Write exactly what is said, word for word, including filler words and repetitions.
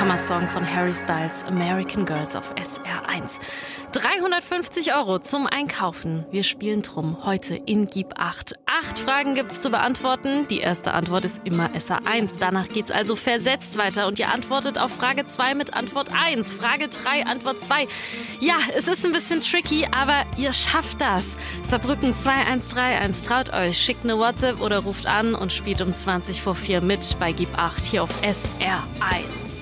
Hammer-Song von Harry Styles, American Girls auf S R eins. dreihundertfünfzig Euro zum Einkaufen. Wir spielen drum heute in Gib acht. Acht Fragen gibt's zu beantworten. Die erste Antwort ist immer S R eins. Danach geht's also versetzt weiter und ihr antwortet auf Frage zwei mit Antwort eins. Frage drei, Antwort zwei. Ja, es ist ein bisschen tricky, aber ihr schafft das. Saarbrücken zwei eins drei eins, traut euch, schickt eine WhatsApp oder ruft an und spielt um zwanzig vor vier mit bei Gib acht hier auf S R eins.